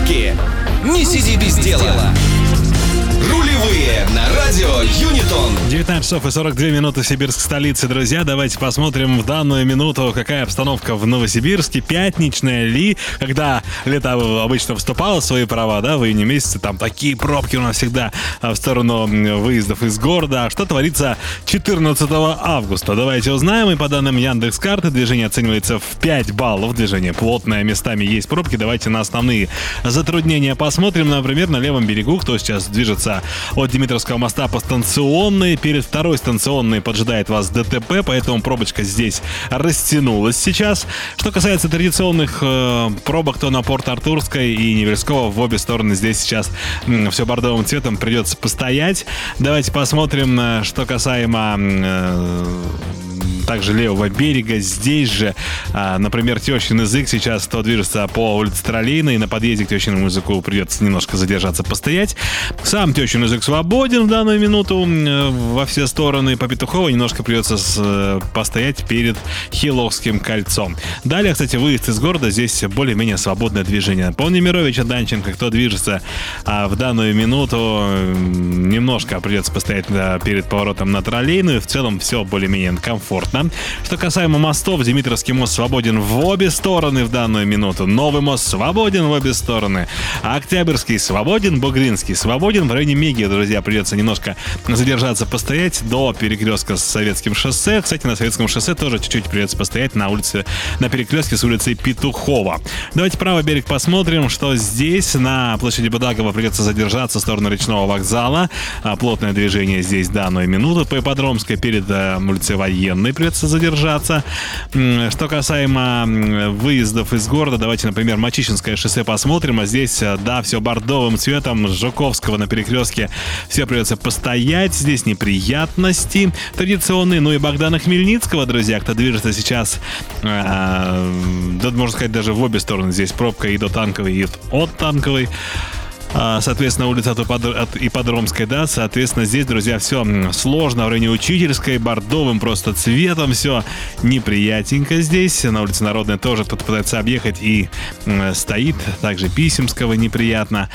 пробки. Не сиди без дела. Рулевые на радио Юнитон. 19 часов и 42 минуты в сибирской столице, друзья. Давайте посмотрим в данную минуту, какая обстановка в Новосибирске. Пятничная ли, когда лето обычно вступало в свои права, да, в июне месяце. Там такие пробки у нас всегда в сторону выездов из города. А что творится 14 августа? Давайте узнаем. И по данным Яндекс.Карты, движение оценивается в 5 баллов. Движение плотное, местами есть пробки. Давайте на основные затруднения посмотрим. Например, на левом берегу, кто сейчас движется от Дмитровского моста по станционной. Перед второй станционной поджидает вас ДТП, поэтому пробочка здесь растянулась сейчас. Что касается традиционных пробок, то на Порт-Артурской и Невельского в обе стороны здесь сейчас все бордовым цветом, придется постоять. Давайте посмотрим, что касаемо также левого берега. Здесь же, например, Тещин язык сейчас, кто движется по улице Троллейной, на подъезде к Тещиному языку придется немножко задержаться, постоять. Сам Тещин язык свободен в данную минуту во все стороны. По Петухову немножко придется постоять перед Хиловским кольцом. Далее, кстати, выезд из города, здесь более-менее свободное движение. По Немировича, Данченко, кто движется в данную минуту, немножко придется постоять перед поворотом на Троллейную. В целом все более-менее комфортно. Что касаемо мостов, Дмитровский мост свободен в обе стороны в данную минуту. Новый мост свободен в обе стороны. Октябрьский свободен, Бугринский свободен. В районе Меги, друзья, придется немножко задержаться, постоять до перекрестка с Советским шоссе. Кстати, на Советском шоссе тоже чуть-чуть придется постоять на перекрестке с улицей Петухова. Давайте правый берег посмотрим, что здесь на площади Будагова придется задержаться в сторону речного вокзала. Плотное движение здесь в данную минуту. По Ипподромской перед улицей Военной придется задержаться. Что касаемо выездов из города, давайте, например, Мачищинское шоссе посмотрим. А здесь, да, все бордовым цветом. С Жуковского на перекрестке все придется постоять. Здесь неприятности традиционные. Ну и Богдана Хмельницкого, друзья, кто движется сейчас, да, можно сказать, даже в обе стороны. Здесь пробка и до Танковой, и от Танковой. Соответственно, улица от Ипподромской, да, соответственно, здесь, друзья, все сложно. В районе Учительской, бордовым просто цветом все неприятненько здесь. На улице Народной тоже кто-то пытается объехать и стоит. Также Писемского неприятно.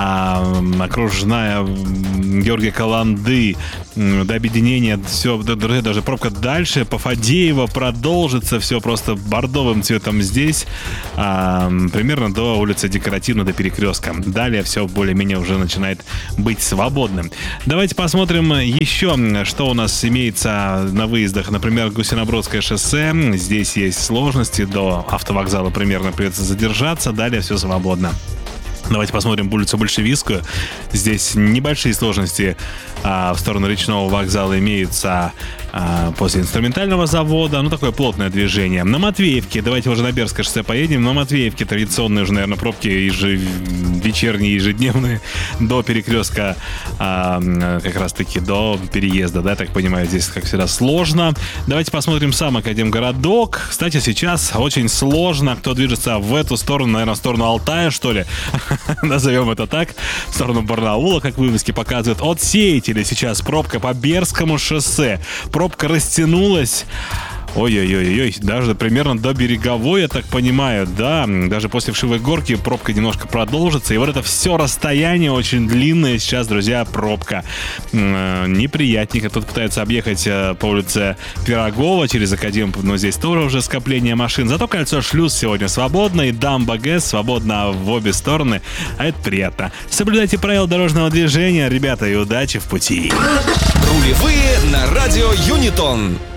Окружная Георгия Каланды до объединения все, друзья, даже пробка дальше по Фадеева продолжится. Все просто бордовым цветом здесь. Примерно до улицы Декоративной, до перекрестка. Далее все более-менее уже начинает быть свободным. Давайте посмотрим еще, что у нас имеется на выездах. Например, Гусинобродское шоссе. Здесь есть сложности. До автовокзала примерно придется задержаться. Далее все свободно. Давайте посмотрим улицу Большевистскую. Здесь небольшие сложности в сторону речного вокзала имеются после инструментального завода. Ну, такое плотное движение. На Матвеевке, давайте уже на Бердское шоссе поедем. На Матвеевке традиционные уже, наверное, пробки вечерние, ежедневные до перекрестка, как раз-таки до переезда, да, так понимаю, здесь, как всегда, сложно. Давайте посмотрим сам Академгородок. Кстати, сейчас очень сложно, кто движется в эту сторону, наверное, в сторону Алтая, что ли, назовем это так, в сторону Барнаула, как вывески показывают. От Сеятеля сейчас пробка по Бердскому шоссе. Пробка растянулась. Ой-ой-ой, даже примерно до Береговой, я так понимаю, да, даже после Вшивой горки пробка немножко продолжится, и вот это все расстояние очень длинное сейчас, друзья, пробка. Неприятненько, тут пытаются объехать по улице Пирогова через Академ, но здесь тоже уже скопление машин, зато кольцо Шлюз сегодня свободно, и дамба ГЭС свободно в обе стороны, а это приятно. Соблюдайте правила дорожного движения, ребята, и удачи в пути. Рулевые на радио Юнитон.